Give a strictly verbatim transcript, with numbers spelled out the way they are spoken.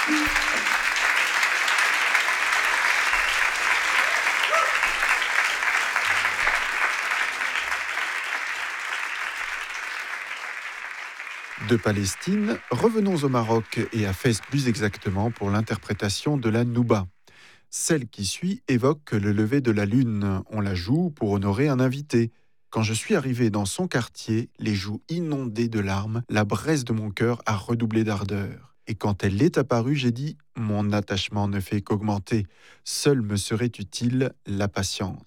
De Palestine, revenons au Maroc et à Fès plus exactement pour l'interprétation de la Nouba. Celle qui suit évoque le lever de la lune. On la joue pour honorer un invité. Quand je suis arrivé dans son quartier, les joues inondées de larmes, la braise de mon cœur a redoublé d'ardeur. Et quand elle est apparue, j'ai dit « Mon attachement ne fait qu'augmenter. Seule me serait utile la patience. »